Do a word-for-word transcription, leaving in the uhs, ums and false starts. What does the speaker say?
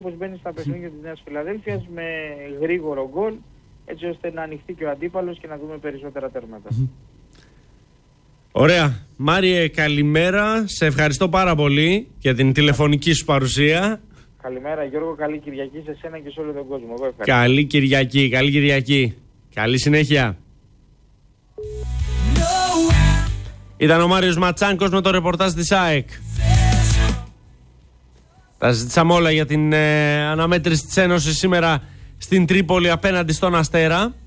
όπως μπαίνει στα παιχνίδια της Νέας Φιλαδέλφειας με γρήγορο γκολ, έτσι ώστε να ανοιχτεί και ο αντίπαλος και να δούμε περισσότερα τέρματα. Ωραία. Μάριε, καλημέρα. Σε ευχαριστώ πάρα πολύ για την τηλεφωνική σου παρουσία. Καλημέρα Γιώργο, καλή Κυριακή σε σένα και σε όλο τον κόσμο. Εγώ ευχαριστώ. Καλή Κυριακή, καλή Κυριακή. Καλή συνέχεια. Ήταν ο Μάριος Ματσάνκος με το ρεπορτάζ της ΑΕΚ. Τα συζητήσαμε όλα για την ε, αναμέτρηση της Ένωσης σήμερα στην Τρίπολη απέναντι στον Αστέρα.